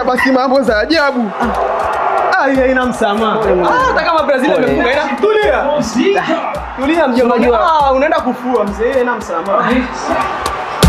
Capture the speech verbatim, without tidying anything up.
pasi mambo za ajabu. Ah, haina msamaha. Ah, hata kama Brazil imefunga ina tulia. Tulia mjomba. Ah, unaenda kufua mzee, haina msamaha.